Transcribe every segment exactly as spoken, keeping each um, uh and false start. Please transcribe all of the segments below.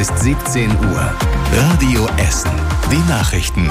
Ist siebzehn Uhr. Radio Essen. Die Nachrichten.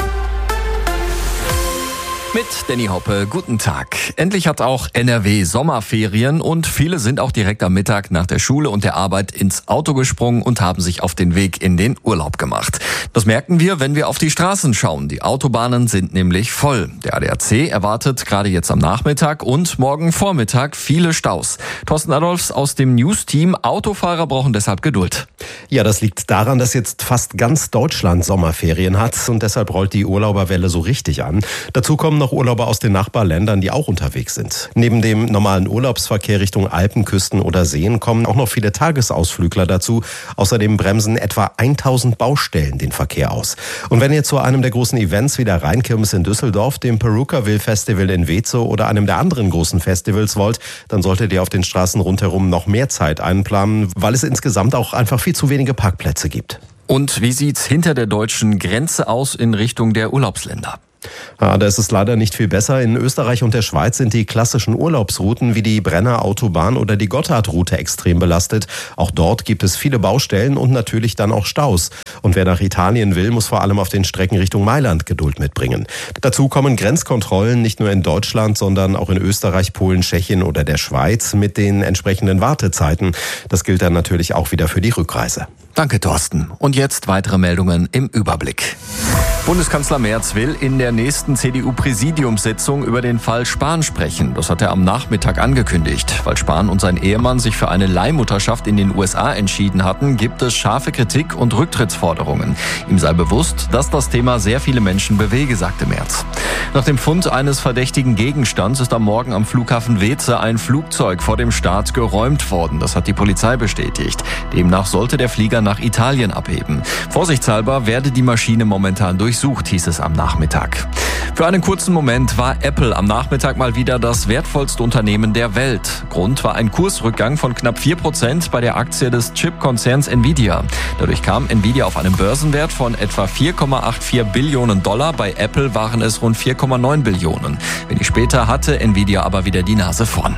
Mit Danny Hoppe, guten Tag. Endlich hat auch N R W Sommerferien und viele sind auch direkt am Mittag nach der Schule und der Arbeit ins Auto gesprungen und haben sich auf den Weg in den Urlaub gemacht. Das merken wir, wenn wir auf die Straßen schauen. Die Autobahnen sind nämlich voll. Der A D A C erwartet gerade jetzt am Nachmittag und morgen Vormittag viele Staus. Thorsten Adolfs aus dem News-Team. Autofahrer brauchen deshalb Geduld. Ja, das liegt daran, dass jetzt fast ganz Deutschland Sommerferien hat und deshalb rollt die Urlauberwelle so richtig an. Dazu kommen noch Urlauber aus den Nachbarländern, die auch unterwegs sind. Neben dem normalen Urlaubsverkehr Richtung Alpen, Küsten oder Seen kommen auch noch viele Tagesausflügler dazu. Außerdem bremsen etwa tausend Baustellen den Verkehr aus. Und wenn ihr zu einem der großen Events wie der Rheinkirmes in Düsseldorf, dem Perukaville Festival in Wezo oder einem der anderen großen Festivals wollt, dann solltet ihr auf den Straßen rundherum noch mehr Zeit einplanen, weil es insgesamt auch einfach viel zu wenige Parkplätze gibt. Und wie sieht's hinter der deutschen Grenze aus in Richtung der Urlaubsländer? Ja, da ist es leider nicht viel besser. In Österreich und der Schweiz sind die klassischen Urlaubsrouten wie die Brenner Autobahn oder die Gotthardroute extrem belastet. Auch dort gibt es viele Baustellen und natürlich dann auch Staus. Und wer nach Italien will, muss vor allem auf den Strecken Richtung Mailand Geduld mitbringen. Dazu kommen Grenzkontrollen nicht nur in Deutschland, sondern auch in Österreich, Polen, Tschechien oder der Schweiz mit den entsprechenden Wartezeiten. Das gilt dann natürlich auch wieder für die Rückreise. Danke, Thorsten. Und jetzt weitere Meldungen im Überblick. Bundeskanzler Merz will in der nächsten C D U-Präsidiumssitzung über den Fall Spahn sprechen. Das hat er am Nachmittag angekündigt. Weil Spahn und sein Ehemann sich für eine Leihmutterschaft in den U S A entschieden hatten, gibt es scharfe Kritik und Rücktrittsforderungen. Ihm sei bewusst, dass das Thema sehr viele Menschen bewege, sagte Merz. Nach dem Fund eines verdächtigen Gegenstands ist am Morgen am Flughafen Weeze ein Flugzeug vor dem Start geräumt worden. Das hat die Polizei bestätigt. Demnach sollte der Flieger nach Italien abheben. Vorsichtshalber werde die Maschine momentan durchsucht, hieß es am Nachmittag. Für einen kurzen Moment war Apple am Nachmittag mal wieder das wertvollste Unternehmen der Welt. Grund war ein Kursrückgang von knapp vier Prozent bei der Aktie des Chip-Konzerns Nvidia. Dadurch kam Nvidia auf einen Börsenwert von etwa vier Komma vierundachtzig Billionen Dollar. Bei Apple waren es rund vier Komma neun Billionen. Wenig später hatte Nvidia aber wieder die Nase vorn.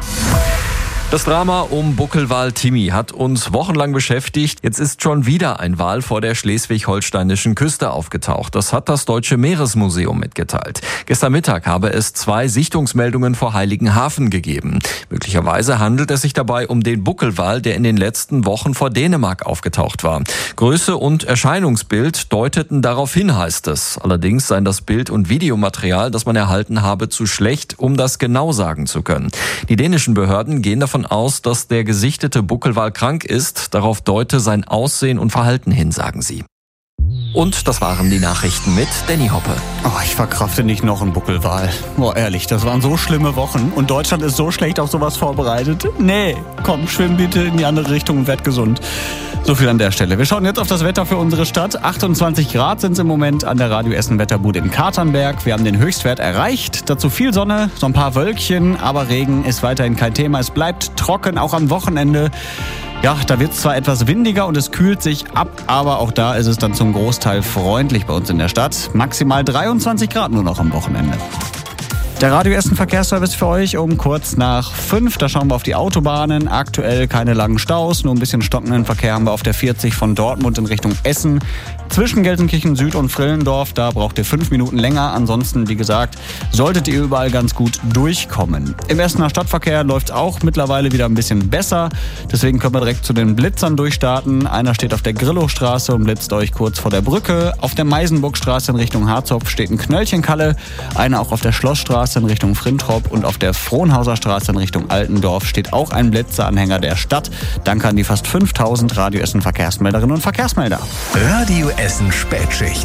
Das Drama um Buckelwal Timmy hat uns wochenlang beschäftigt. Jetzt ist schon wieder ein Wal vor der schleswig-holsteinischen Küste aufgetaucht. Das hat das Deutsche Meeresmuseum mitgeteilt. Gestern Mittag habe es zwei Sichtungsmeldungen vor Heiligenhafen gegeben. Möglicherweise handelt es sich dabei um den Buckelwal, der in den letzten Wochen vor Dänemark aufgetaucht war. Größe und Erscheinungsbild deuteten darauf hin, heißt es. Allerdings seien das Bild- und Videomaterial, das man erhalten habe, zu schlecht, um das genau sagen zu können. Die dänischen Behörden gehen davon aus, dass der gesichtete Buckelwal krank ist. Darauf deute sein Aussehen und Verhalten hin, sagen sie. Und das waren die Nachrichten mit Danny Hoppe. Oh, ich verkrafte nicht noch einen Buckelwal. Oh, ehrlich, das waren so schlimme Wochen. Und Deutschland ist so schlecht auf sowas vorbereitet. Nee, komm, schwimm bitte in die andere Richtung und werd gesund. So viel an der Stelle. Wir schauen jetzt auf das Wetter für unsere Stadt. achtundzwanzig Grad sind es im Moment an der Radio Essen Wetterbude in Katernberg. Wir haben den Höchstwert erreicht. Dazu viel Sonne, so ein paar Wölkchen, aber Regen ist weiterhin kein Thema. Es bleibt trocken, auch am Wochenende. Ja, da wird es zwar etwas windiger und es kühlt sich ab, aber auch da ist es dann zum Großteil freundlich bei uns in der Stadt. Maximal dreiundzwanzig Grad nur noch am Wochenende. Der Radio Essen Verkehrsservice für euch um kurz nach fünf. Da schauen wir auf die Autobahnen. Aktuell keine langen Staus, nur ein bisschen stockenden Verkehr haben wir auf der vierzig von Dortmund in Richtung Essen. Zwischen Gelsenkirchen Süd und Frillendorf, da braucht ihr fünf Minuten länger. Ansonsten, wie gesagt, solltet ihr überall ganz gut durchkommen. Im Essener Stadtverkehr läuft es auch mittlerweile wieder ein bisschen besser. Deswegen können wir direkt zu den Blitzern durchstarten. Einer steht auf der Grillowstraße und blitzt euch kurz vor der Brücke. Auf der Meisenburgstraße in Richtung Harzopf steht ein Knöllchenkalle. Einer auch auf der Schlossstraße in Richtung Frintrop und auf der Frohnhauser Straße in Richtung Altendorf steht auch ein Blitzeranhänger der Stadt. Danke an die fast fünftausend Radio Essen Verkehrsmelderinnen und Verkehrsmelder. Radio Essen Spätschicht.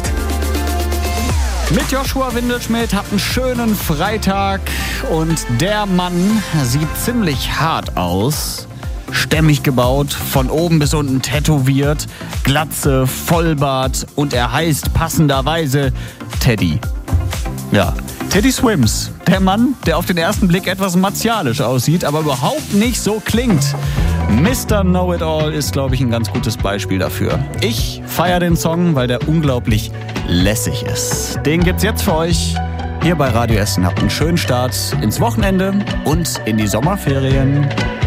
Mit Joshua Windelschmidt habt einen schönen Freitag und der Mann sieht ziemlich hart aus. Stämmig gebaut, von oben bis unten tätowiert, Glatze, Vollbart und er heißt passenderweise Teddy. Ja, Teddy Swims, der Mann, der auf den ersten Blick etwas martialisch aussieht, aber überhaupt nicht so klingt. Mister Know-It-All ist, glaube ich, ein ganz gutes Beispiel dafür. Ich feiere den Song, weil der unglaublich lässig ist. Den gibt's jetzt für euch hier bei Radio Essen. Habt einen schönen Start ins Wochenende und in die Sommerferien.